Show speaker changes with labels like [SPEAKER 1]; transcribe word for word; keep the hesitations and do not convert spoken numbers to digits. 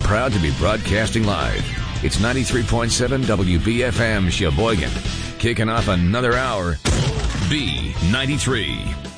[SPEAKER 1] proud to be broadcasting live. It's ninety-three point seven W B F M Sheboygan. Kicking off another hour, B ninety-three.